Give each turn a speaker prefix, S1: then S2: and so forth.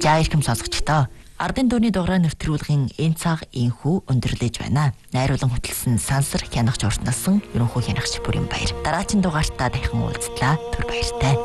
S1: За ирхэм сонсогчдоо. Ардын дүүний дугаараа нэвтрүүлгийн энэ цаг инхүү өндөрлөж байна. Найруулан хөтлсөн Сансар хянагч уртнасан ерөнхий хянагч Бүрийн баяр. Дараагийн дугаартаа дахин уулзлаа. Түр баяртай.